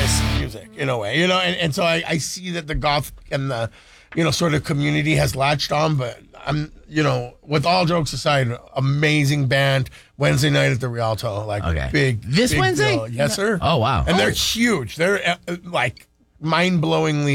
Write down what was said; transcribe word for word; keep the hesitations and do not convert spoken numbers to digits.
serious music in a way, you know, and, and so I, I see that the goth and the, you know, sort of community has latched on, but I'm, you know, with all jokes aside, amazing band. Wednesday night at the Rialto, like Okay. big. This big Wednesday? deal. Yes, sir. Oh, wow. And Oh. they're huge. They're uh, like mind-blowingly